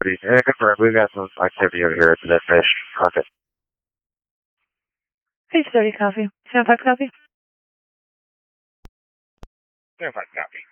Yeah, confirm. We've got some activity over here at the Dead Fish Market. Page 30 copy. 75 copy. 75 copy.